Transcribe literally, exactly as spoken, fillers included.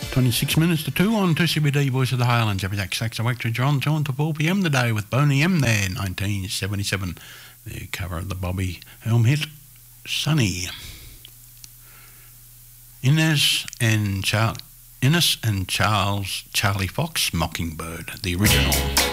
twenty-six minutes to two on two C B D, Voice of the Highlands. Every Jack Saxon Wactor John John to four p.m. today with Boney M there, nineteen seventy-seven. The cover of the Bobby Helm hit, Sunny. Inez and Char- Innes and Charles Charlie Fox, Mockingbird, the original.